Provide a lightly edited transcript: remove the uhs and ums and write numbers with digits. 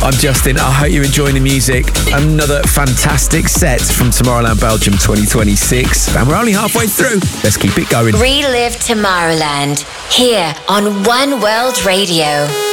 I'm Justin. I hope you're enjoying the music. Another fantastic set from Tomorrowland Belgium 2026. And we're only halfway through. Let's keep it going. Relive Tomorrowland here on One World Radio.